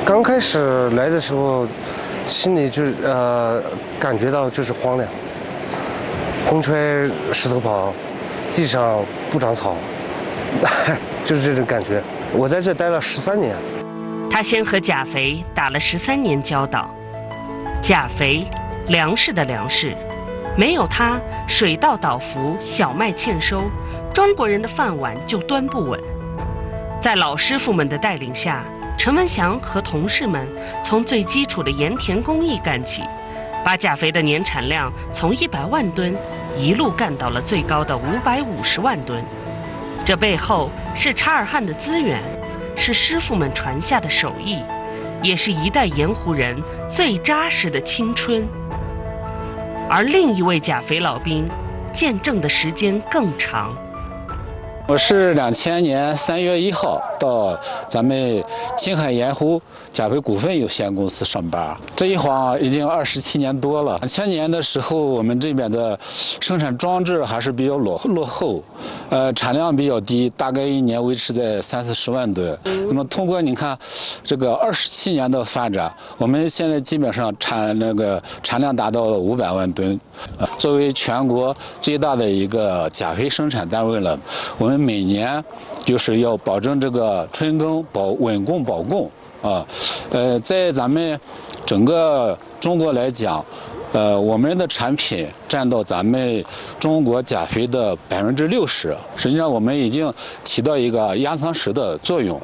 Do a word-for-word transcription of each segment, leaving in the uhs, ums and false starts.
刚开始来的时候，心里就呃感觉到就是荒凉，风吹石头跑，地上不长草，就是这种感觉。我在这待了十三年。 他先和钾肥打了十三年交道，钾肥，粮食的粮食，没有它，水稻倒伏，小麦欠收，中国人的饭碗就端不稳。在老师傅们的带领下，陈文祥和同事们从最基础的盐田工艺干起，把钾肥的年产量从一百万吨一路干到了最高的五百五十万吨。这背后是察尔汗的资源，是师傅们传下的手艺，也是一代盐湖人最扎实的青春。而另一位钾肥老兵，见证的时间更长。 我是两千年三月一号到咱们青海盐湖钾肥股份有限公司上班，这一晃已经二十七年多了。两千年的时候，我们这边的生产装置还是比较落落后，呃，产量比较低，大概一年维持在三四十万吨。那么通过你看这个二十七年的发展，我们现在基本上产那个产量达到了五百万吨。呃，作为全国最大的一个钾肥生产单位了，我们每年就是要保证这个春耕保稳供保供啊，呃，在咱们整个中国来讲，呃，我们的产品占到咱们中国钾肥的百分之六十，实际上我们已经起到一个压舱石的作用。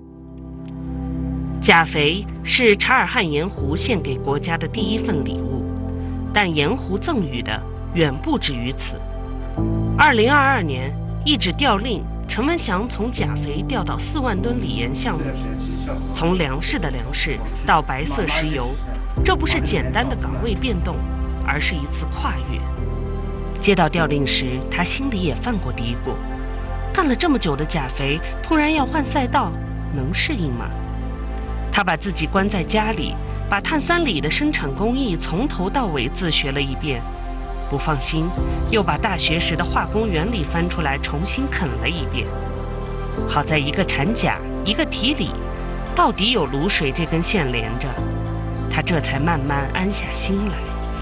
钾肥是察尔汗盐湖献给国家的第一份礼物，但盐湖赠予的远不止于此。二零二二年，一纸调令，陈文祥从钾肥调到四万吨锂盐项目，从粮食的粮食到白色石油，这不是简单的岗位变动，而是一次跨越。接到调令时，他心里也犯过嘀咕：干了这么久的钾肥，突然要换赛道，能适应吗？他把自己关在家里，把碳酸锂的生产工艺从头到尾自学了一遍。不放心，又把大学时的化工原理翻出来重新啃了一遍。好在一个产钾，一个提锂，到底有卤水这根线连着，他这才慢慢安下心来。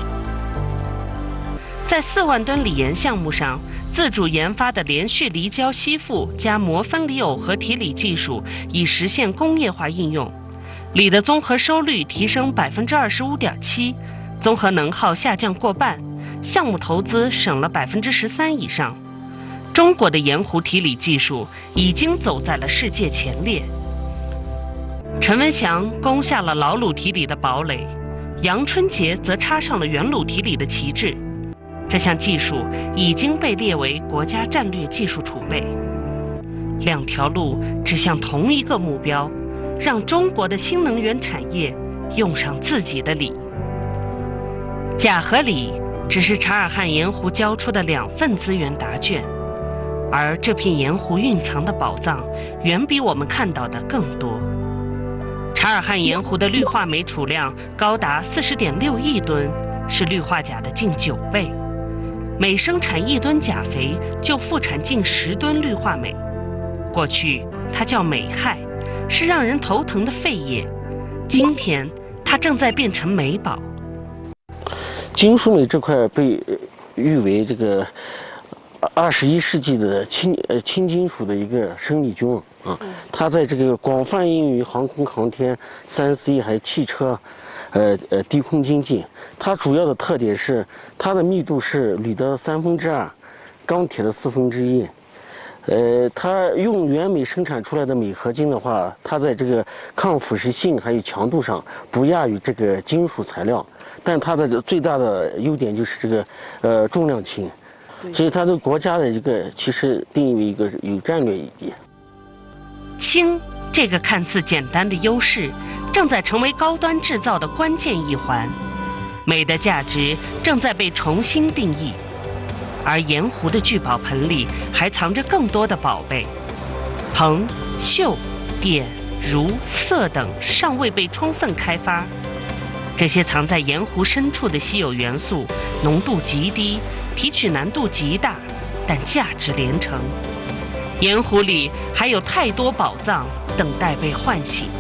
在四万吨锂盐项目上，自主研发的连续离焦吸附加膜分离耦合提锂技术已实现工业化应用，锂的综合收率提升百分之二十五点七，综合能耗下降过半。项目投资省了百分之十三以上，中国的盐湖提锂技术已经走在了世界前列。陈文祥攻下了老卤提锂的堡垒，杨春杰则插上了原卤提锂的旗帜。这项技术已经被列为国家战略技术储备。两条路指向同一个目标，让中国的新能源产业用上自己的锂。钾和锂只是察尔汗盐湖交出的两份资源答卷，而这片盐湖蕴藏的宝藏远比我们看到的更多。察尔汗盐湖的氯化镁储量高达四十点六亿吨，是氯化钾的近九倍。每生产一吨钾肥就复产近十吨氯化镁。过去它叫镁害，是让人头疼的废液，今天它正在变成美宝。 金属镁这块被誉为这个二十一世纪的轻呃轻金属的一个生力军啊，它在这个广泛应用于航空航天、三 C 还有汽车，呃呃低空经济。它主要的特点是它的密度是铝的三分之二，钢铁的四分之一。呃，它用原镁生产出来的镁合金的话，它在这个抗腐蚀性还有强度上不亚于这个金属材料。但它的最大的优点就是这个，呃，重量轻，所以它对国家的一个其实定义为一个有战略意义。 轻这个看似简单的优势，正在成为高端制造的关键一环，镁的价值正在被重新定义。而盐湖的聚宝盆里还藏着更多的宝贝，硼、溴、碘、铷、铯等尚未被充分开发。这些藏在盐湖深处的稀有元素，浓度极低，提取难度极大，但价值连城。盐湖里还有太多宝藏等待被唤醒。